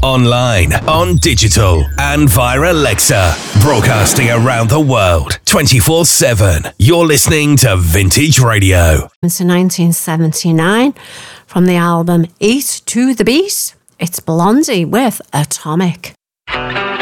online, on digital, and via Alexa. Broadcasting around the world, 24/7. You're listening to Vintage Radio. It's 1979 from the album Eat to the Beat. It's Blondie with Atomic.